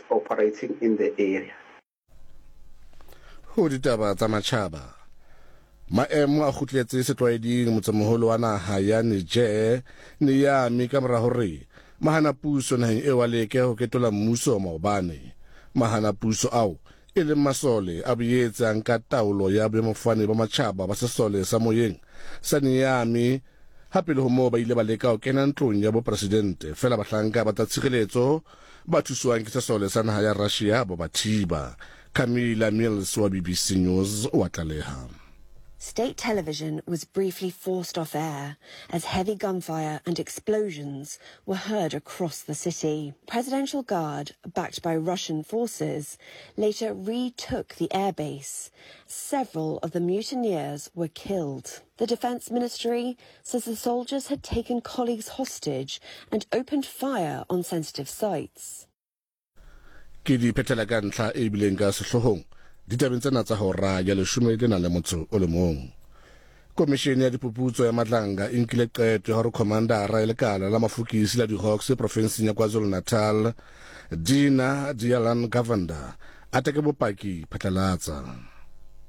operating in the area. Ho ditaba tsa matjhaba maemo a khutletse setlwaeding motsemoholo wa naha ya Niger ni ya mikamra hore mahana puso naheng e wa leke ho ketola mmuso maobane mahana puso ao e le masole a boetsang ka taolo ya boemofane ba matjhaba ba sesole sa moyeng sa Niamey hape le ho mo ba ile ba leka ho kena ntlong ya bopresidente fela bahlanka ba tatshireletso ba thuswang ke sesole sa naha ya Russia ba bathiba. Camilla Mills wa BBC News wa tlaleha. State television was briefly forced off air as heavy gunfire and explosions were heard across the city. Presidential Guard, backed by Russian forces, later retook the airbase. Several of the mutineers were killed. The Defense Ministry says the soldiers had taken colleagues hostage and opened fire on sensitive sites. Ke di phethela ka ntlha e bileng ka sehlohong ditabeng tsena tsa hora ya 11 Komishene ya diphuputso ya Madlanga e nkile qeto ya hore komandara ya lekala la mafokisi la di-Hawks provinseng ya KwaZulu-Natal Dina Dialan Govender a teke bopaki phatlalatsa